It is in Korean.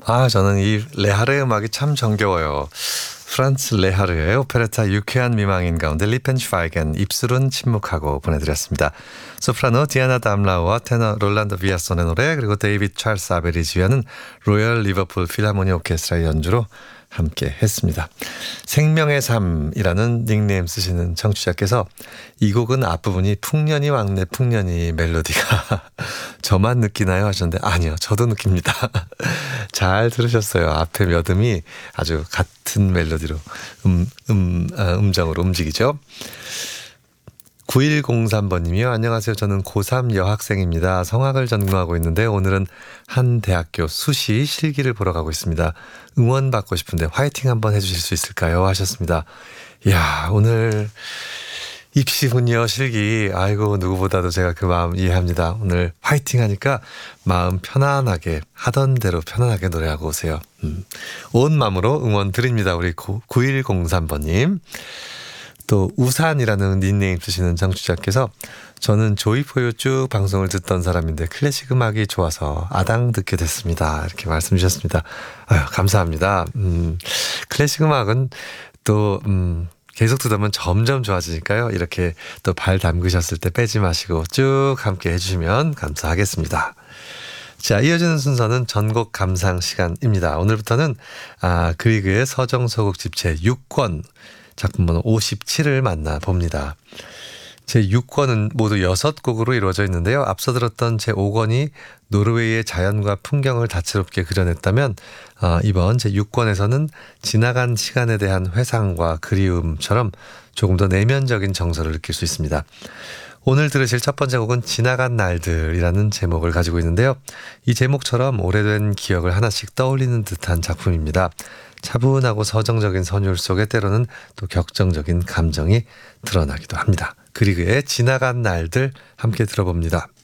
저는 이 레하르의 음악이 참 정겨워요. 프란츠 레하르의 오페레타 유쾌한 미망인 가운데 리펜슈바이겐 입술은 침묵하고 보내드렸습니다. 소프라노 디아나 담라우와 테너 롤란도 비아손의 노래, 그리고 데이빗 찰스 아벨이 지휘하는 로열 리버풀 필하모니 오케스트라의 연주로 함께 했습니다. 생명의 삶이라는 닉네임 쓰시는 청취자께서 이 곡은 앞부분이 풍년이 왕래 풍년이 멜로디가 저만 느끼나요 하셨는데, 아니요, 저도 느낍니다. 잘 들으셨어요. 앞에 몇 음이 아주 같은 멜로디로 음정으로 움직이죠. 9103번님이요. 안녕하세요. 저는 고3 여학생입니다. 성악을 전공하고 있는데 오늘은 한 대학교 수시 실기를 보러 가고 있습니다. 응원받고 싶은데 화이팅 한번 해주실 수 있을까요? 하셨습니다. 이야, 오늘 입시군요, 실기. 아이고, 누구보다도 제가 그 마음 이해합니다. 오늘 화이팅 하니까 마음 편안하게, 하던 대로 편안하게 노래하고 오세요. 온 마음으로 응원 드립니다. 우리 9103번님. 또 우산이라는 닉네임 쓰시는 청취자께서 저는 조이포유 쭉 방송을 듣던 사람인데 클래식 음악이 좋아서 아당 듣게 됐습니다. 이렇게 말씀 주셨습니다. 아유, 감사합니다. 클래식 음악은 또 계속 듣다보면 점점 좋아지니까요. 이렇게 또 발 담그셨을 때 빼지 마시고 쭉 함께 해주시면 감사하겠습니다. 자, 이어지는 순서는 전곡 감상 시간입니다. 오늘부터는 그리그의 서정서곡 집체 6권 작품 번호 57을 만나봅니다. 제6권은 모두 6곡으로 이루어져 있는데요. 앞서 들었던 제5권이 노르웨이의 자연과 풍경을 다채롭게 그려냈다면 이번 제6권에서는 지나간 시간에 대한 회상과 그리움처럼 조금 더 내면적인 정서를 느낄 수 있습니다. 오늘 들으실 첫 번째 곡은 지나간 날들이라는 제목을 가지고 있는데요. 이 제목처럼 오래된 기억을 하나씩 떠올리는 듯한 작품입니다. 차분하고 서정적인 선율 속에 때로는 또 격정적인 감정이 드러나기도 합니다. 그리그의 지나간 날들 함께 들어봅니다.